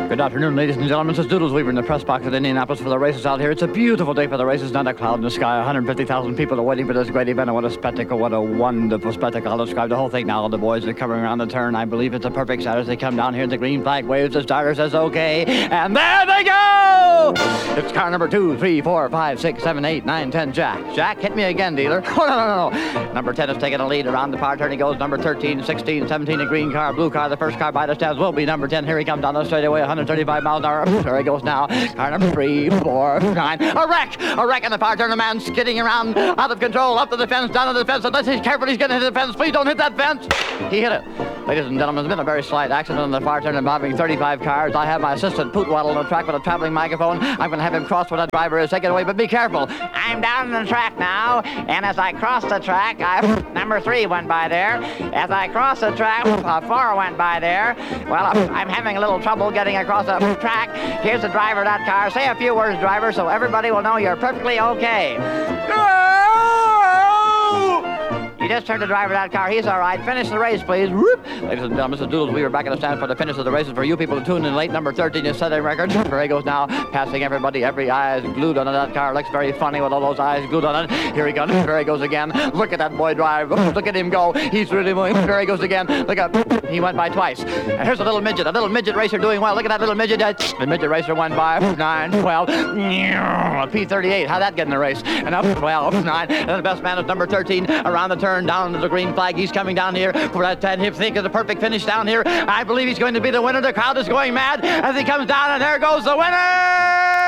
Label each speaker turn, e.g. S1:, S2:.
S1: Good afternoon, ladies and gentlemen. This is Doodles Weaver in the press box at Indianapolis for the races out here. It's a beautiful day for the races, not a cloud in the sky. 150,000 people are waiting for this great event, and what a spectacle, what a wonderful spectacle. I'll describe the whole thing now. All the boys are coming around the turn. I believe it's a perfect shot as they come down here. The green flag waves, the starter says okay, and there they go! It's car number 2, 3, 4, 5, 6, 7, 8, 9, 10, Jack. Jack, hit me again, dealer. Oh, no. Number 10 is taking a lead around the power turn. He goes number 13, 16, 17, the green car, blue car. The first car by the stands will be number 10. Here he comes down the straightaway, 135 miles an hour. There he goes now. Car number 3, 4, 9. A wreck on the power turn. A man skidding around, out of control, up to the fence, down to the fence. Unless he's careful, he's going to hit the fence. Please don't hit that fence. He hit it. Ladies and gentlemen, there's been a very slight accident on the power turn involving 35 cars. I have my assistant Pootwaddle on the track with a traveling microphone. I'm going to have him cross where that driver is. Take it away, but be careful. I'm down on the track now, and as I cross the track, number 3 went by there. As I cross the track, 4 went by there. Well, I'm having a little trouble getting across the track. Here's the driver of that car. Say a few words, driver, so everybody will know you're perfectly okay. You just turned the driver of that car. He's all right. Finish the race, please. Whoop. Ladies and gentlemen, Mr. Doodles, we were back at the stand for the finish of the races. For you people to tune in late, number 13 is setting records. Here he goes now, passing everybody. Every eye is glued on that car. Looks very funny with all those eyes glued on it. Here he goes. There he goes again. Look at that boy drive. Look at him go. He's really moving. There he goes again. Look at, he went by twice. And here's a little midget racer doing well. Look at that little midget. The midget racer went by 9, 12, P38. How'd that get in the race? And up 12, 9. And the best man is number 13 around the turn down to the green flag. He's coming down here for that 10. He thinks of the perfect finish down here. I believe he's going to be the winner. The crowd is going mad as he comes down, and there goes the winner!